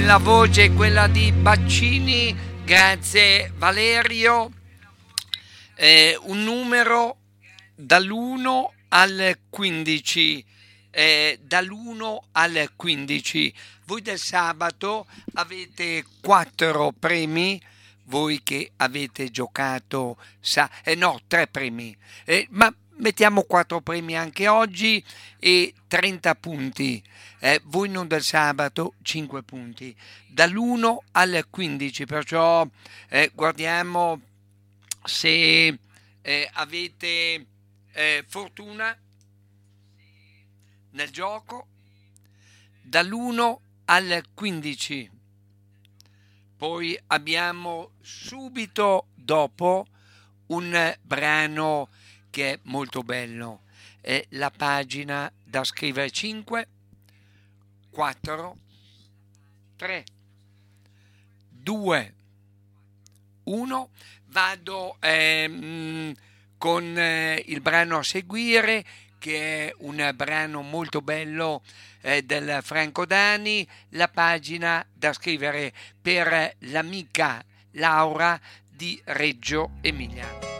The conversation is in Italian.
la voce è quella di Baccini, grazie Valerio. Un numero dall'1 al 15, dall'1 al 15. Voi del sabato avete 4 premi, voi che avete giocato, no, 3 premi, ma mettiamo 4 premi anche oggi e 30 punti. Voi non del sabato, 5 punti. Dall'1 al 15, perciò guardiamo se avete fortuna nel gioco. Dall'1 al 15. Poi abbiamo subito dopo un brano che è molto bello. È la pagina da scrivere: 5, 4, 3, 2, 1. Vado con il brano a seguire, che è un brano molto bello del Franco Dani. La pagina da scrivere per l'amica Laura di Reggio Emilia.